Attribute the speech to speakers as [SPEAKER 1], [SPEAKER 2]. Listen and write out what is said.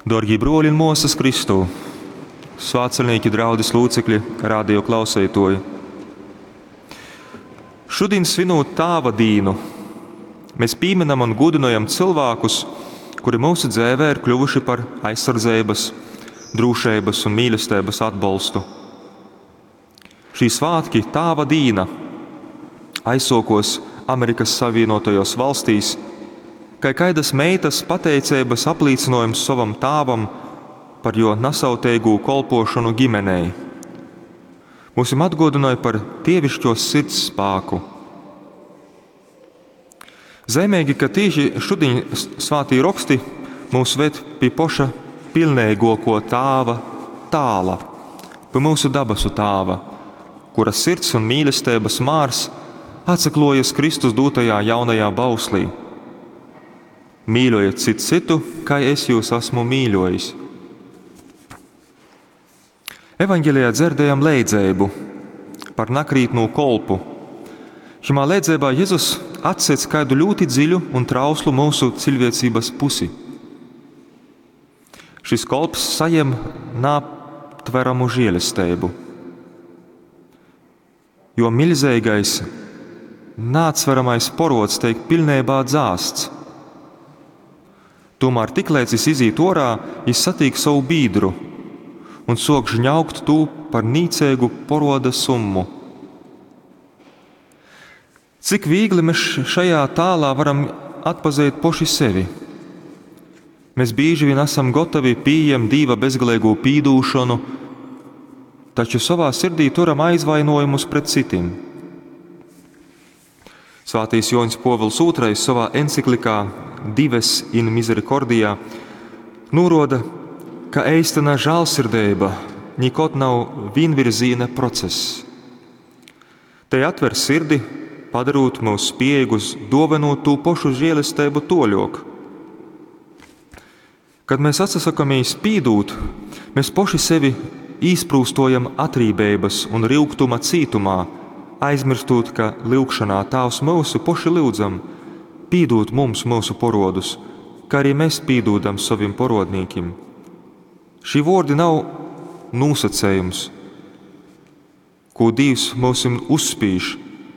[SPEAKER 1] Dārgie broļi un mūsas Kristū, svētceļnieki, draudzes locekļi, radio klausītāji. Šodien svinot Tēva dienu, mēs pieminam un godinājam cilvēkus, kuri mūsu dzīvē ir kļuvuši par aizsardzības, drošības un mīlestības atbalstu. Šī svētki Tēva diena aizsākos Amerikas Savienotajos valstīs, kā kādas meitas pateicības apliecinājums savam tēvam par jo nesautēgu kolpošanu ģimenei. Mūs atgādināja par tievišķos sirds spēku. Zīmīgi, ka tieši šodien svētī raksti mūs ved pie paša pilnīgāko Tēva tēla, pie mūsu dabasu Tēva, kura sirds un mīlestības mārs atsaklojas Kristus dotajā jaunajā bauslī. Mīļojiet citu, kā es jūs esmu mīļojis. Evaņģelijā dzirdējam līdzību par nakrītnū kolpu. Šajā līdzībā Jēzus atsec kādu ļoti dziļu un trauslu mūsu cilvēcības pusi. Šis kolps sajem neaptveramu žēlastību, jo milzīgais, neatsveramais porods tiek pilnībā dzāsts. Tomēr tiklīdz es iziet ārā, es satīku savu biedru un sāku žņaukt to par nīcīgu poroda summu. Cik viegli mēs šajā tēlā varam atpazīt paši sevi. Mēs bieži vien esam gatavi pieņemt Dieva bezgalīgo pīdūšanu, taču savā sirdī turam aizvainojumus pret citiem. Svētais Jānis Pāvils II savā enciklikā Dives in Misericordijā norāda, ka īstena žēlsirdība nekad nav vienvirziena process. Te atver sirdi, padarot mūs spējīgus dāvinot to pašu žēlastību toļok. Kad mēs atsasakamies pīdūt, mēs paši sevi izprūstojam atrībības un rilgtuma cītumā, aizmirstot, ka lūgšanā Tēvs mūsu paši lūdzam, pīdot mums mūsu porodus, kā arī mēs pīdodam saviem porodnīkiem. Šī vārdi nav nosacējums, ko Dievs mums uzspīž,